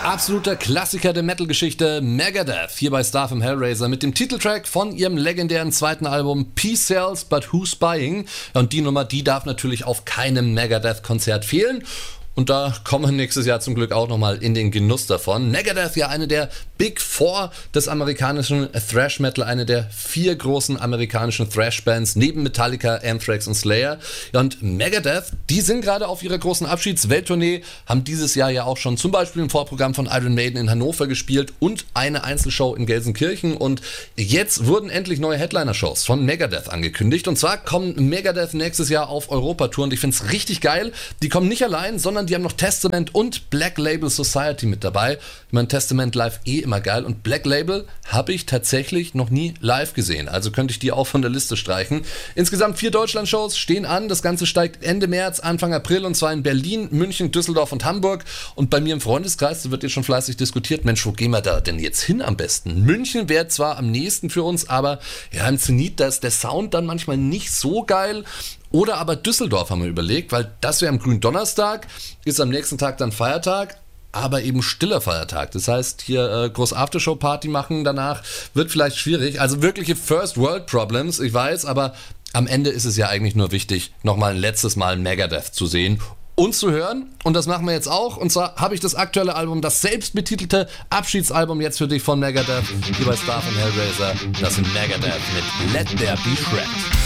Absoluter Klassiker der Metal-Geschichte, Megadeth, hier bei Star vom Hellraiser mit dem Titeltrack von ihrem legendären zweiten Album Peace Sells, But Who's Buying? Und die Nummer, die darf natürlich auf keinem Megadeth-Konzert fehlen. Und da kommen wir nächstes Jahr zum Glück auch nochmal in den Genuss davon. Megadeth, ja eine der Big Four des amerikanischen Thrash Metal, eine der 4 großen amerikanischen Thrash-Bands, neben Metallica, Anthrax und Slayer. Und Megadeth, die sind gerade auf ihrer großen Abschiedswelttournee, haben dieses Jahr ja auch schon zum Beispiel im Vorprogramm von Iron Maiden in Hannover gespielt und eine Einzelshow in Gelsenkirchen. Und jetzt wurden endlich neue Headliner-Shows von Megadeth angekündigt. Und zwar kommen Megadeth nächstes Jahr auf Europa-Tour und ich finde es richtig geil. Die kommen nicht allein, sondern die haben noch Testament und Black Label Society mit dabei. Ich meine, Testament live immer geil und Black Label habe ich tatsächlich noch nie live gesehen. Also könnte ich die auch von der Liste streichen. Insgesamt 4 Deutschland-Shows stehen an. Das Ganze steigt Ende März, Anfang April und zwar in Berlin, München, Düsseldorf und Hamburg. Und bei mir im Freundeskreis, da wird jetzt schon fleißig diskutiert, Mensch, wo gehen wir da denn jetzt hin am besten? München wäre zwar am nächsten für uns, aber ja, im Zenit, da ist der Sound dann manchmal nicht so geil. Oder aber Düsseldorf haben wir überlegt, weil das wäre am Gründonnerstag, ist am nächsten Tag dann Feiertag, aber eben stiller Feiertag. Das heißt, hier groß Aftershow-Party machen danach wird vielleicht schwierig. Also wirkliche First-World-Problems, ich weiß, aber am Ende ist es ja eigentlich nur wichtig, nochmal ein letztes Mal Megadeth zu sehen und zu hören. Und das machen wir jetzt auch. Und zwar habe ich das aktuelle Album, das selbstbetitelte Abschiedsalbum jetzt für dich von Megadeth, hier bei Star von Hellraiser. Das sind Megadeth mit Let There Be Shred.